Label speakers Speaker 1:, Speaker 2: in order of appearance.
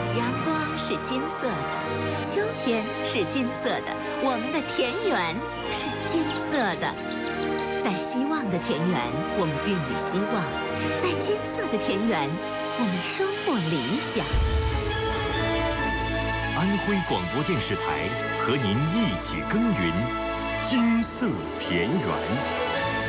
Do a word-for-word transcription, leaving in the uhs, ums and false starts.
Speaker 1: 阳光是金色的，秋天是金色的，我们的田园是金色的。在希望的田园，我们孕育希望；在金色的田园，我们收获理想。
Speaker 2: 安徽广播电视台和您一起耕耘金色田园。